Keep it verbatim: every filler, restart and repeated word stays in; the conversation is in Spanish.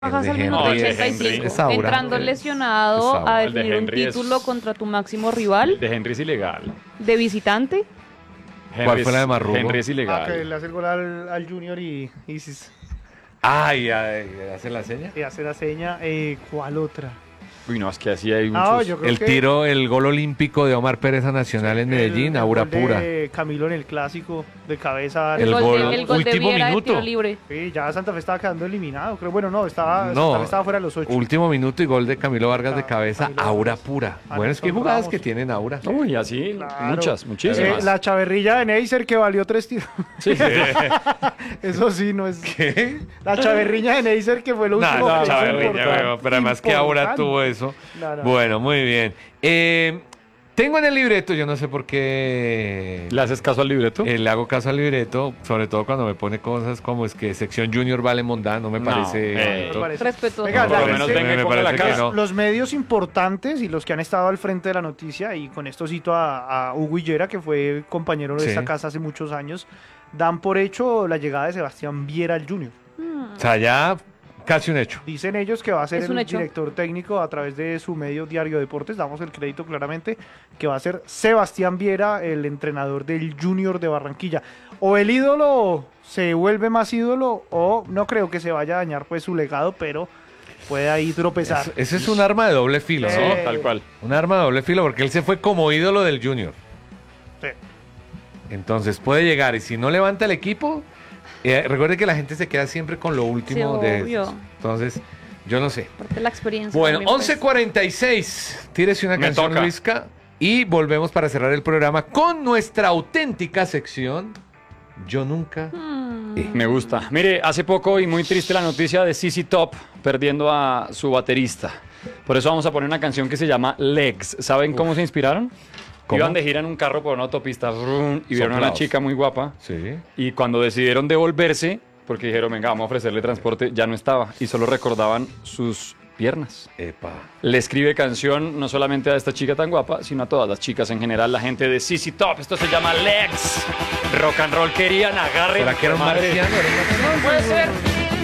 Bajas al Henry. minuto No, el de ochenta y cinco, Henry. Es Aura. entrando Es- lesionado es Aura. a El de definir un Henry es- título contra tu máximo rival De Henry es ilegal. de visitante. ¿Cuál Henry fue la de es- Marrugo? Henry es Ah, ilegal. que le hace el gol al, al Junior y, y, si- Ay, ay, ¿hace la seña? y hace la seña. Eh, ¿Cuál otra? Uy, no, es que así hay No, muchos. yo creo El que tiro, el gol olímpico de Omar Pérez a Nacional en Medellín, el- el aura gol de pura. Camilo en el clásico, de cabeza. El gol, gol, de, el gol de último Viera de minuto. tiro libre. Sí, ya Santa Fe estaba quedando eliminado. Creo, bueno, no, estaba, No, Santa Fe estaba fuera de los ocho. Último minuto y gol de Camilo Vargas de Ca- cabeza, Camilo aura Vargas. pura. Ah, Bueno, es que hay Nelson jugadas Ramos. que tienen aura. Uy, así, Claro. muchas, Eh, muchísimas. la chaverrilla de Neisser que valió tres tiros. Sí. Eso sí, no es. ¿Qué? La chaverriña de Neisser que fue lo No, último no, que hizo Chaverriña, importante. weón, pero además que aura Importante. tuvo eso. No, no. Bueno, muy bien. Eh, tengo en el libreto, yo no sé por qué ¿Le haces caso al libreto? eh, le hago caso al libreto, sobre todo cuando me pone cosas como es que sección Junior vale mondá, no me No, parece. eh, bonito. Me parece. Respetuoso. Venga, por lo la- menos sí, venga y me ponga la parece que cara. no. Los medios importantes y los que han estado al frente de la noticia, y con esto cito a, a Hugo Higuera, que fue compañero de Sí. esta casa hace muchos años, dan por hecho la llegada de Sebastián Viera al Junior. O sea, ya casi un hecho. Dicen ellos que va a ser Es un el hecho. director técnico a través de su medio Diario Deportes, damos el crédito claramente, que va a ser Sebastián Viera, el entrenador del Junior de Barranquilla. O el ídolo se vuelve más ídolo, o no creo que se vaya a dañar pues su legado, pero puede ahí tropezar. Eso- Ese es un arma de doble filo, ¿no? Eh, Tal cual. Un arma de doble filo porque él se fue como ídolo del Junior. Sí. Entonces puede llegar y si no levanta el equipo, eh, recuerde que la gente se queda siempre con lo último Sí, de obvio. eso. Entonces, yo no sé. Parte de la experiencia. Bueno, también, pues. once cuarenta y seis. Tírese una Me canción, toca. Luisca. Y volvemos para cerrar el programa con nuestra auténtica sección. Yo nunca. Hmm. eh. Me gusta. Mire, hace poco y muy triste la noticia de Z Z Top perdiendo a su baterista. Por eso vamos a poner una canción que se llama Legs. ¿Saben cómo se inspiraron? ¿Cómo? Iban de gira en un carro por una autopista brum, y vieron a una Soplaos. chica muy guapa. Sí. Y cuando decidieron devolverse, porque dijeron, venga, vamos a ofrecerle transporte, ya no estaba. Y solo recordaban sus piernas. Epa. Le escribe canción no solamente a esta chica tan guapa, sino a todas las chicas en general, la gente de Z Z Top. Esto se llama Legs. Rock and roll querían, agarren. ¿Será que era un madre. marciano? Era un marciano. Puede ser.